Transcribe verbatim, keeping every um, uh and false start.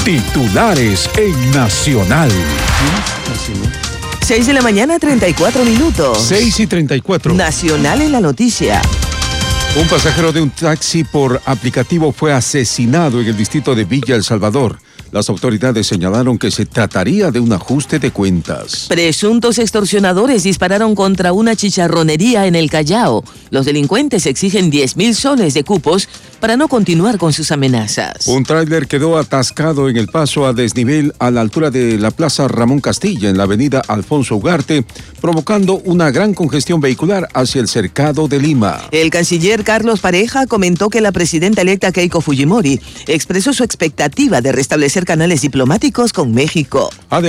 Titulares en Nacional. seis de la mañana, treinta y cuatro minutos. seis y treinta y cuatro. Nacional en la noticia. Un pasajero de un taxi por aplicativo fue asesinado en el distrito de Villa El Salvador. Las autoridades señalaron que se trataría de un ajuste de cuentas. Presuntos extorsionadores dispararon contra una chicharronería en el Callao. Los delincuentes exigen diez mil soles de cupos para no continuar con sus amenazas. Un tráiler quedó atascado en el paso a desnivel a la altura de la Plaza Ramón Castilla, en la avenida Alfonso Ugarte, provocando una gran congestión vehicular hacia el cercado de Lima. El canciller Carlos Pareja comentó que la presidenta electa Keiko Fujimori expresó su expectativa de restablecer canales diplomáticos con México.